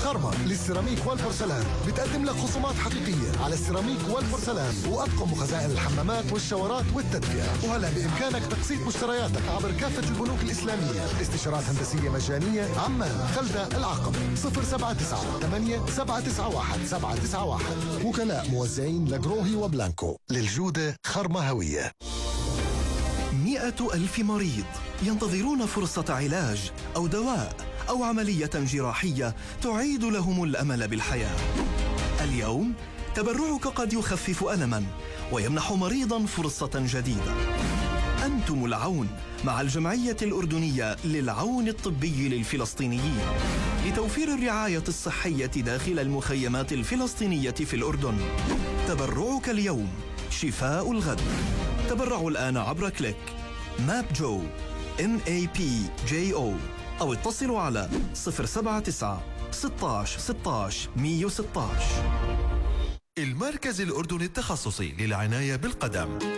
خرمة للسيراميك والبورسلان بتقدم لك خصومات حقيقية على السيراميك والبورسلان وأطقم وخزائن الحمامات والشاورات والتدفئة. وهلا بإمكانك تقسيط مشترياتك عبر كافة البنوك الإسلامية. استشارات هندسية مجانية. عمان، خلدة، العقبة. 079-8-791-791. وكلاء موزعين لجروهي وبلانكو. للجودة خرمة هوية. 100,000 مريض ينتظرون فرصة علاج أو دواء أو عملية جراحية تعيد لهم الأمل بالحياة. اليوم تبرعك قد يخفف ألماً ويمنح مريضاً فرصة جديدة. أنتم العون مع الجمعية الأردنية للعون الطبي للفلسطينيين لتوفير الرعاية الصحية داخل المخيمات الفلسطينية في الأردن. تبرعك اليوم شفاء الغد. تبرعوا الآن عبر كليك MAPJO MAPJO أو اتصلوا على 079 16 16 116. المركز الأردني التخصصي للعناية بالقدم.